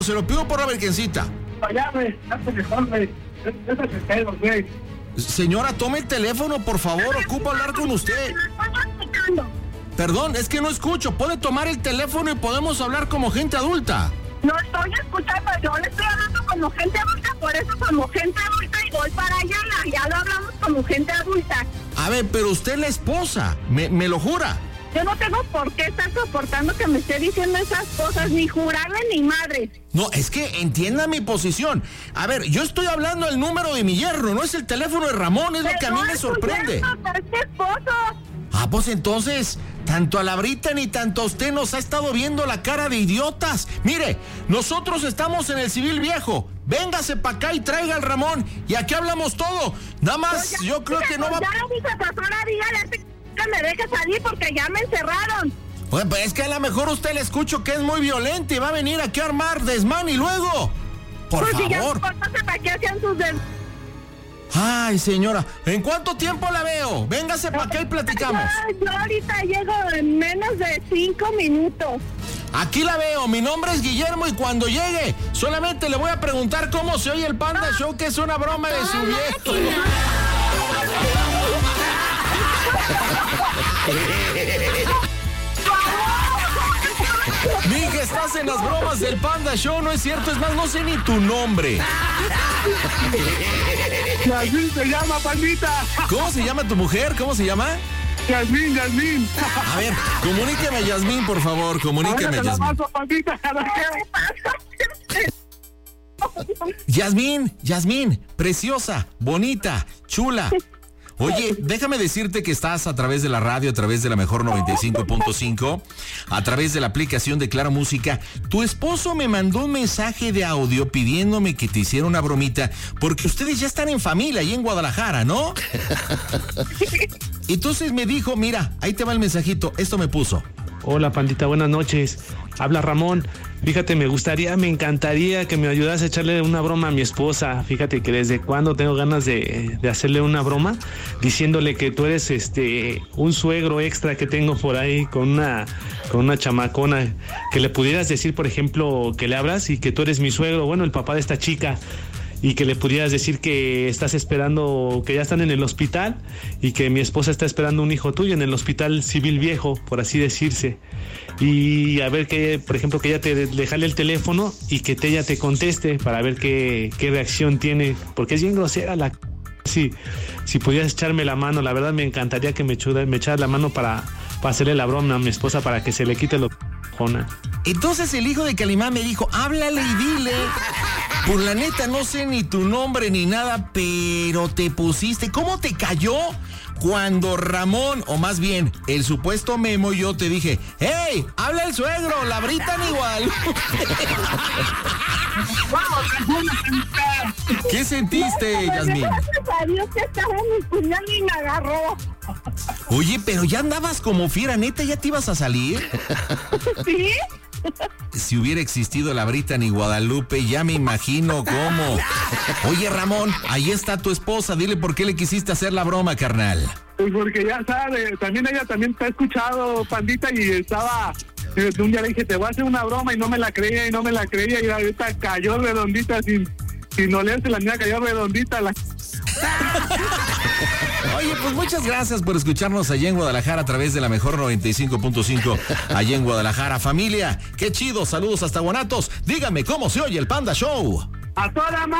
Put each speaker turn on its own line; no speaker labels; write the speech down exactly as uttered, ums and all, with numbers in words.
Se lo pido por la virgencita.
Allá, güey, hazte mejor, güey. Eso es el pedo, güey.
Señora, tome el teléfono, por favor, ocupo hablar con usted. Perdón, es que no escucho. ¿Puede tomar el teléfono y podemos hablar como gente adulta?
No estoy escuchando, yo le estoy hablando como gente adulta, por eso como gente adulta y voy para allá, ya lo hablamos como gente adulta.
A ver, pero usted es la esposa, me, me lo jura.
Yo no tengo por qué estar soportando que me esté diciendo esas cosas, ni jurarle ni madre.
No, es que entienda mi posición. A ver, yo estoy hablando el número de mi yerno, no es el teléfono de Ramón, es
pero
lo que a mí
no
me
es
sorprende.
Yerno, pero es mi esposo.
Ah, pues entonces, tanto a la Brita ni tanto a usted nos ha estado viendo la cara de idiotas. Mire, nosotros estamos en el Civil Viejo. Véngase para acá y traiga al Ramón y aquí hablamos todo. Nada más,
Pues ya,
yo creo que no va...
Ya le dije, pastora, dígale que me deje salir porque ya me encerraron.
Pues, pues es que a lo mejor usted le escucho que es muy violento y va a venir aquí a armar desmán y luego... Por
pues
favor.
Si ya no sé para qué hacían sus des...
Ay, señora, ¿en cuánto tiempo la veo? Véngase para acá y platicamos.
Yo, yo ahorita llego en menos de cinco minutos.
Aquí la veo, mi nombre es Guillermo y cuando llegue solamente le voy a preguntar cómo se oye el Panda Show, que es una broma de su viejo. Mija, estás en las bromas del Panda Show, no es cierto, es más, no sé ni tu nombre.
Yasmín se llama, pandita.
¿Cómo se llama tu mujer? ¿Cómo se llama?
Yasmín, Yasmín.
A ver, comuníqueme a Yasmín, por favor, comuníqueme a Yasmín.
Pandita.
Yasmín, Yasmín, preciosa, bonita, chula. Oye, déjame decirte que estás a través de la radio, a través de la Mejor noventa y cinco punto cinco, a través de la aplicación de Claro Música. Tu esposo me mandó un mensaje de audio pidiéndome que te hiciera una bromita, porque ustedes ya están en familia ahí en Guadalajara, ¿no? Entonces me dijo, mira, ahí te va el mensajito, esto me puso.
Hola, pandita, buenas noches. Habla Ramón. Fíjate, me gustaría, me encantaría que me ayudas a echarle una broma a mi esposa. Fíjate que desde cuando tengo ganas de, de hacerle una broma, diciéndole que tú eres este un suegro extra que tengo por ahí con una, con una chamacona. Que le pudieras decir, por ejemplo, que le hablas y que tú eres mi suegro, bueno, el papá de esta chica. Y que le pudieras decir que estás esperando, que ya están en el hospital y que mi esposa está esperando un hijo tuyo en el hospital Civil Viejo, por así decirse. Y a ver que, por ejemplo, que ella te le jale el teléfono y que te, ella te conteste para ver qué, qué reacción tiene, porque es bien grosera la... Sí, si pudieras echarme la mano, la verdad me encantaría que me, chuda, me echaras la mano para, para hacerle la broma a mi esposa para que se le quite lo...
Entonces el hijo de Calimán me dijo, háblale y dile... Por la neta, no sé ni tu nombre ni nada, pero te pusiste... ¿Cómo te cayó cuando Ramón, o más bien, el supuesto Memo, yo te dije, ¡hey! ¡Habla el suegro! ¡La Britan igual! ¿Qué sentiste, Yasmín?
Gracias a Dios que estaba en mi puñal y me agarró.
Oye, pero ya andabas como fiera, ¿neta? ¿Ya te ibas a salir?
¿Sí?
Si hubiera existido la Britan y Guadalupe, ya me imagino cómo. Oye, Ramón, ahí está tu esposa, dile por qué le quisiste hacer la broma, carnal.
Pues porque ya sabe, también ella también te ha escuchado, pandita, y estaba... Un día le dije, te voy a hacer una broma y no me la creía y no me la creía y ahorita cayó redondita sin, sin olerse, la mía cayó redondita. La...
Oye, pues muchas gracias por escucharnos allá en Guadalajara a través de la Mejor noventa y cinco punto cinco allá en Guadalajara. Familia, qué chido, saludos hasta Guanatos. Dígame cómo se oye el Panda Show.
A toda madre.